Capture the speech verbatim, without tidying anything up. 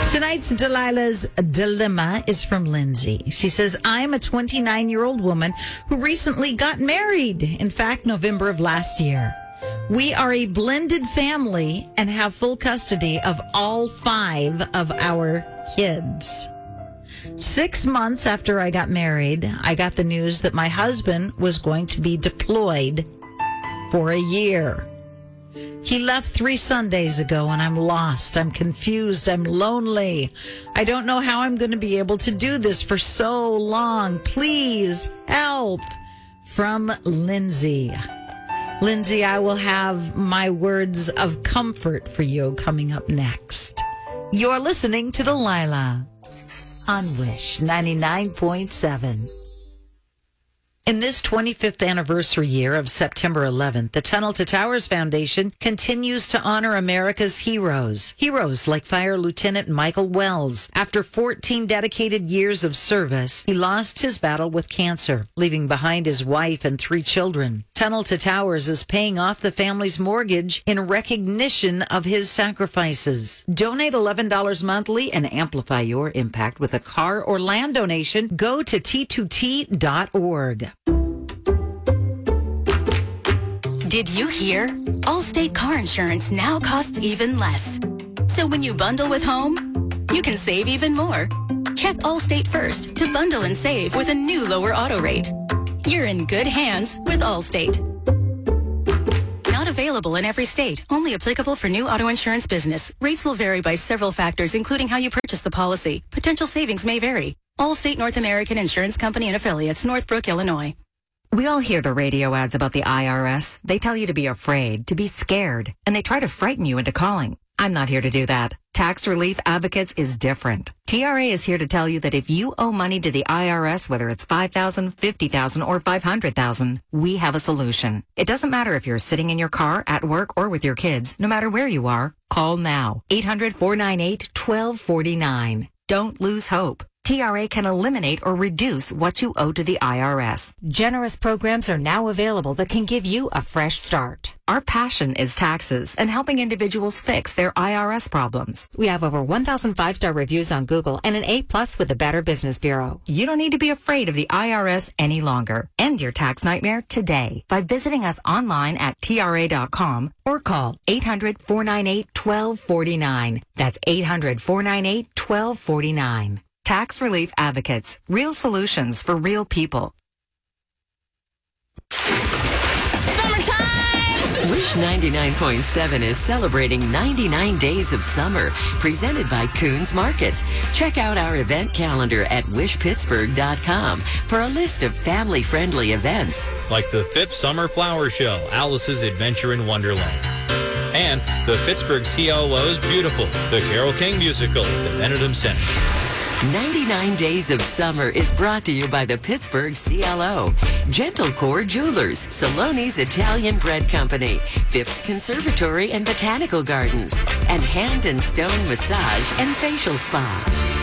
Tonight's Delilah's Dilemma is from Lindsay. She says, I'm a twenty-nine-year-old woman who recently got married. In fact, November of last year. We are a blended family and have full custody of all five of our kids. Six months after I got married, I got the news that my husband was going to be deployed for a year. He left three Sundays ago, and I'm lost. I'm confused. I'm lonely. I don't know how I'm going to be able to do this for so long. Please help. From Lindsay. Lindsay, I will have my words of comfort for you coming up next. You're listening to Delilah on Wish ninety-nine point seven. In this twenty-fifth anniversary year of September eleventh, the Tunnel to Towers Foundation continues to honor America's heroes. Heroes like Fire Lieutenant Michael Wells. After fourteen dedicated years of service, he lost his battle with cancer, leaving behind his wife and three children. Tunnel to Towers is paying off the family's mortgage in recognition of his sacrifices. Donate eleven dollars monthly and amplify your impact with a car or land donation. Go to T two T dot org. Did you hear? Allstate car insurance now costs even less. So when you bundle with home, you can save even more. Check Allstate first to bundle and save with a new lower auto rate. You're in good hands with Allstate. Not available in every state. Only applicable for new auto insurance business. Rates will vary by several factors, including how you purchase the policy. Potential savings may vary. Allstate North American Insurance Company and Affiliates, Northbrook, Illinois. We all hear the radio ads about the I R S. They tell you to be afraid, to be scared, and they try to frighten you into calling. I'm not here to do that. Tax Relief Advocates is different. T R A is here to tell you that if you owe money to the I R S, whether it's five thousand dollars, fifty thousand dollars, or five hundred thousand dollars, we have a solution. It doesn't matter if you're sitting in your car, at work, or with your kids. No matter where you are, call now. eight hundred, four nine eight, one two four nine. Don't lose hope. T R A can eliminate or reduce what you owe to the I R S. Generous programs are now available that can give you a fresh start. Our passion is taxes and helping individuals fix their I R S problems. We have over one thousand five-star reviews on Google and an A plus with the Better Business Bureau. You don't need to be afraid of the I R S any longer. End your tax nightmare today by visiting us online at T R A dot com or call eight hundred, four nine eight, one two four nine. That's eight hundred, four nine eight, one two four nine. Tax Relief Advocates. Real solutions for real people. Summertime! Wish ninety-nine point seven is celebrating ninety-nine days of summer, presented by Coons Market. Check out our event calendar at wish pittsburgh dot com for a list of family-friendly events. Like the fifth Summer Flower Show, Alice's Adventure in Wonderland. And the Pittsburgh C L O's Beautiful, the Carole King musical at the Benedum Center. ninety-nine Days of Summer is brought to you by the Pittsburgh C L O, Gentle Core Jewelers, Saloni's Italian Bread Company, Phipps Conservatory and Botanical Gardens, and Hand and Stone Massage and Facial Spa.